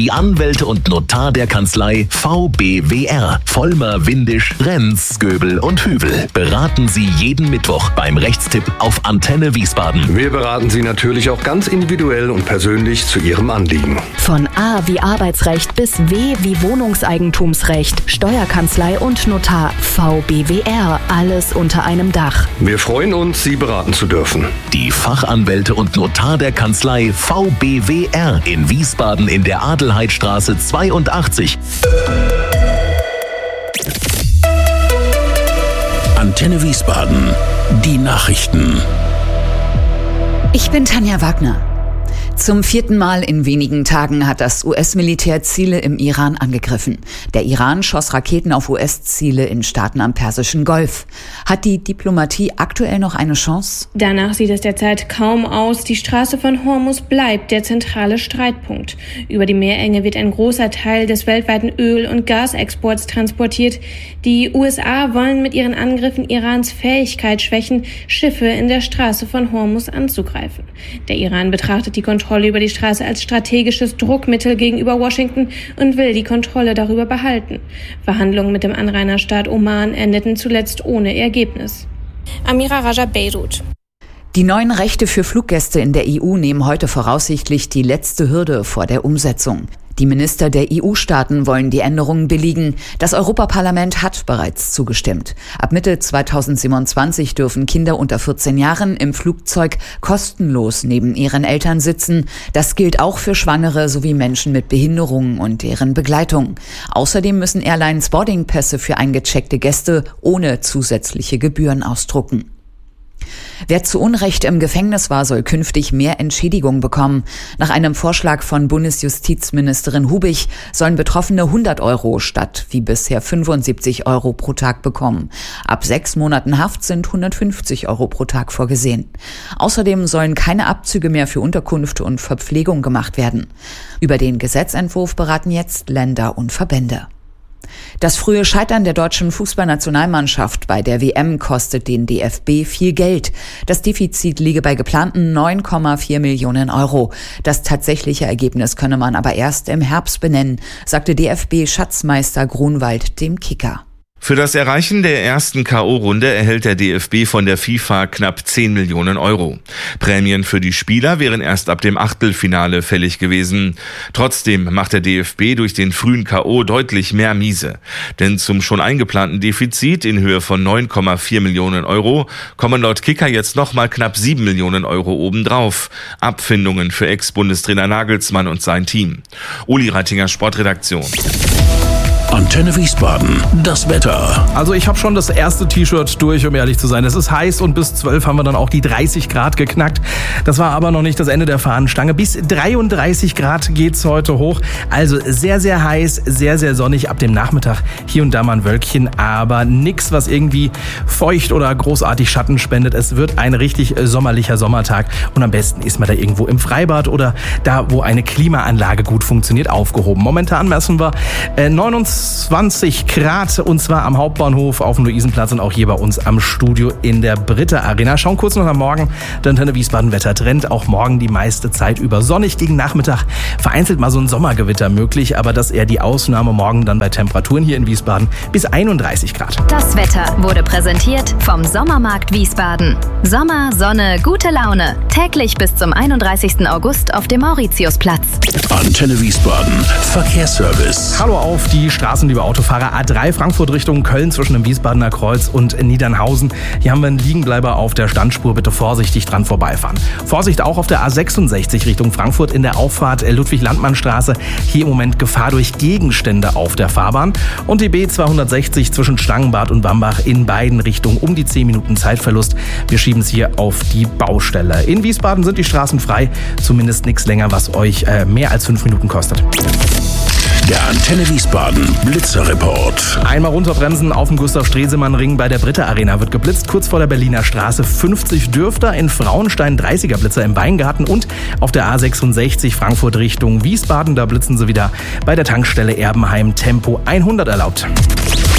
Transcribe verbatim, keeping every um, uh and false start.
Die Anwälte und Notar der Kanzlei V B W R. Vollmer, Windisch, Renz, Göbel und Hüvel beraten Sie jeden Mittwoch beim Rechtstipp auf Antenne Wiesbaden. Wir beraten Sie natürlich auch ganz individuell und persönlich zu Ihrem Anliegen. Von A wie Arbeitsrecht bis W wie Wohnungseigentumsrecht, Steuerkanzlei und Notar. V B W R. Alles unter einem Dach. Wir freuen uns, Sie beraten zu dürfen. Die Fachanwälte und Notar der Kanzlei V B W R in Wiesbaden in der Adelheidstraße zweiundachtzig. Antenne Wiesbaden. Die Nachrichten. Ich bin Tanja Wagner. Zum vierten Mal in wenigen Tagen hat das U S-Militär Ziele im Iran angegriffen. Der Iran schoss Raketen auf U S-Ziele in Staaten am Persischen Golf. Hat die Diplomatie aktuell noch eine Chance? Danach sieht es derzeit kaum aus. Die Straße von Hormuz bleibt der zentrale Streitpunkt. Über die Meerenge wird ein großer Teil des weltweiten Öl- und Gasexports transportiert. Die U S A wollen mit ihren Angriffen Irans Fähigkeit schwächen, Schiffe in der Straße von Hormuz anzugreifen. Der Iran betrachtet die Kontrolle über die Straße als strategisches Druckmittel gegenüber Washington und will die Kontrolle darüber behalten. Verhandlungen mit dem Anrainerstaat Oman endeten zuletzt ohne Ergebnis. Amira Raja, Beirut. Die neuen Rechte für Fluggäste in der E U nehmen heute voraussichtlich die letzte Hürde vor der Umsetzung. Die Minister der E U-Staaten wollen die Änderungen billigen. Das Europaparlament hat bereits zugestimmt. Ab Mitte zweitausendsiebenundzwanzig dürfen Kinder unter vierzehn Jahren im Flugzeug kostenlos neben ihren Eltern sitzen. Das gilt auch für Schwangere sowie Menschen mit Behinderungen und deren Begleitung. Außerdem müssen Airlines Boardingpässe für eingecheckte Gäste ohne zusätzliche Gebühren ausdrucken. Wer zu Unrecht im Gefängnis war, soll künftig mehr Entschädigung bekommen. Nach einem Vorschlag von Bundesjustizministerin Hubich sollen Betroffene hundert Euro statt wie bisher fünfundsiebzig Euro pro Tag bekommen. Ab sechs Monaten Haft sind hundertfünfzig Euro pro Tag vorgesehen. Außerdem sollen keine Abzüge mehr für Unterkunft und Verpflegung gemacht werden. Über den Gesetzentwurf beraten jetzt Länder und Verbände. Das frühe Scheitern der deutschen Fußballnationalmannschaft bei der W M kostet den D F B viel Geld. Das Defizit liege bei geplanten neun Komma vier Millionen Euro. Das tatsächliche Ergebnis könne man aber erst im Herbst benennen, sagte D F B-Schatzmeister Grunwald dem Kicker. Für das Erreichen der ersten K O-Runde erhält der D F B von der FIFA knapp zehn Millionen Euro. Prämien für die Spieler wären erst ab dem Achtelfinale fällig gewesen. Trotzdem macht der D F B durch den frühen K O deutlich mehr Miese. Denn zum schon eingeplanten Defizit in Höhe von neun Komma vier Millionen Euro kommen laut Kicker jetzt nochmal knapp sieben Millionen Euro obendrauf. Abfindungen für Ex-Bundestrainer Nagelsmann und sein Team. Uli Reitinger, Sportredaktion. Antenne Wiesbaden, das Wetter. Also ich habe schon das erste T-Shirt durch, um ehrlich zu sein. Es ist heiß und bis zwölf haben wir dann auch die dreißig Grad geknackt. Das war aber noch nicht das Ende der Fahnenstange. Bis dreiunddreißig Grad geht's heute hoch. Also sehr, sehr heiß, sehr, sehr sonnig. Ab dem Nachmittag hier und da mal ein Wölkchen, aber nix, was irgendwie feucht oder großartig Schatten spendet. Es wird ein richtig sommerlicher Sommertag und am besten ist man da irgendwo im Freibad oder da, wo eine Klimaanlage gut funktioniert, aufgehoben. Momentan messen wir äh, neunundzwanzig Grad und zwar am Hauptbahnhof auf dem Luisenplatz und auch hier bei uns am Studio in der Britta Arena. Schauen kurz noch am Morgen, der Antenne Wiesbaden Wettertrend. Auch morgen die meiste Zeit über sonnig, gegen Nachmittag vereinzelt mal so ein Sommergewitter möglich, aber das eher die Ausnahme. Morgen dann bei Temperaturen hier in Wiesbaden bis einunddreißig Grad. Das Wetter wurde präsentiert vom Sommermarkt Wiesbaden. Sommer, Sonne, gute Laune. Täglich bis zum einunddreißigsten August auf dem Mauritiusplatz. Antenne Wiesbaden, Verkehrsservice. Hallo auf die Straße. Liebe Autofahrer, A drei Frankfurt Richtung Köln zwischen dem Wiesbadener Kreuz und Niedernhausen. Hier haben wir einen Liegenbleiber auf der Standspur. Bitte vorsichtig dran vorbeifahren. Vorsicht auch auf der A sechsundsechzig Richtung Frankfurt in der Auffahrt Ludwig-Landmann-Straße. Hier im Moment Gefahr durch Gegenstände auf der Fahrbahn. Und die B zweihundertsechzig zwischen Schlangenbad und Bambach in beiden Richtungen um die zehn Minuten Zeitverlust. Wir schieben es hier auf die Baustelle. In Wiesbaden sind die Straßen frei. Zumindest nichts länger, was euch äh, mehr als fünf Minuten kostet. Der Antenne Wiesbaden Blitzerreport. Einmal runterbremsen auf dem Gustav-Stresemann-Ring bei der Britta Arena wird geblitzt, kurz vor der Berliner Straße. fünfzig Dürfter in Frauenstein, dreißiger Blitzer im Weingarten und auf der A sechsundsechzig Frankfurt Richtung Wiesbaden. Da blitzen sie wieder bei der Tankstelle Erbenheim, Tempo hundert erlaubt.